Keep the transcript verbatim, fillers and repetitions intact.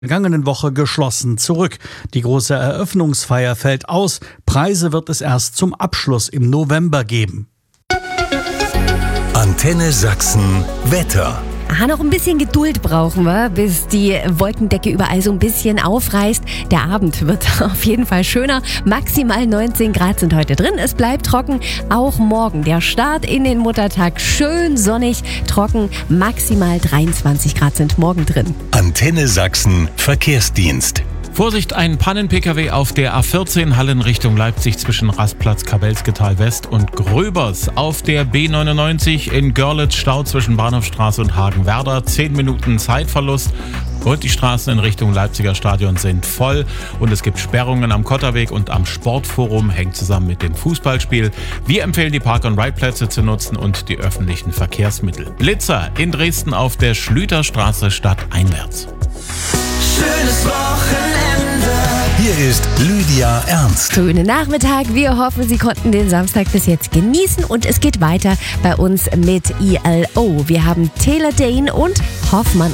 vergangenen Woche geschlossen zurück. Die große Eröffnungsfeier fällt aus. Preise wird es erst zum Abschluss im November geben. Antenne Sachsen Wetter. Aha, noch ein bisschen Geduld brauchen wir, bis die Wolkendecke überall so ein bisschen aufreißt. Der Abend wird auf jeden Fall schöner. Maximal neunzehn Grad sind heute drin. Es bleibt trocken. Auch morgen der Start in den Muttertag. Schön sonnig, trocken. Maximal dreiundzwanzig Grad sind morgen drin. Antenne Sachsen Verkehrsdienst. Vorsicht, ein Pannen-P K W auf der A vierzehn Hallen Richtung Leipzig zwischen Rastplatz Kabelsketal West und Gröbers. Auf der B neunundneunzig in Görlitz Stau zwischen Bahnhofstraße und Hagenwerder. zehn Minuten Zeitverlust. Und die Straßen in Richtung Leipziger Stadion sind voll. Und es gibt Sperrungen am Kotterweg und am Sportforum. Hängt zusammen mit dem Fußballspiel. Wir empfehlen, die Park-and-Ride-Plätze zu nutzen und die öffentlichen Verkehrsmittel. Blitzer in Dresden auf der Schlüterstraße stadteinwärts. Schönes Wochenende. Hier ist Lydia Ernst. Schönen Nachmittag. Wir hoffen, Sie konnten den Samstag bis jetzt genießen. Und es geht weiter bei uns mit E L O. Wir haben Taylor Dane und Hoffmann